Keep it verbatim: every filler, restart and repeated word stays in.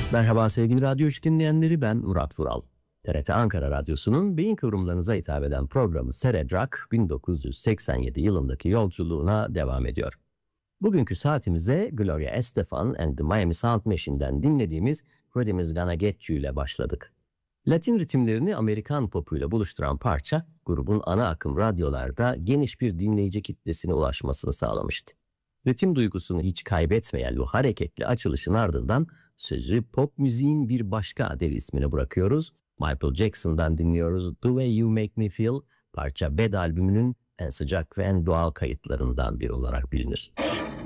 Merhaba sevgili Radyo üç dinleyenleri, ben Murat Vural. T R T Ankara Radyosu'nun beyin kıvrımlarınıza hitap eden programı Seredrak bin dokuz yüz seksen yedi yılındaki yolculuğuna devam ediyor. Bugünkü saatimize Gloria Estefan and the Miami Sound Machine'den dinlediğimiz Rhythm is Gonna Get You ile başladık. Latin ritimlerini Amerikan popuyla buluşturan parça, grubun ana akım radyolarda geniş bir dinleyici kitlesine ulaşmasını sağlamıştı. Ritim duygusunu hiç kaybetmeyen bu hareketli açılışın ardından sözü pop müziğin bir başka dev ismine bırakıyoruz. Michael Jackson'dan dinliyoruz The Way You Make Me Feel, parça Bad albümünün en sıcak ve en doğal kayıtlarından biri olarak bilinir.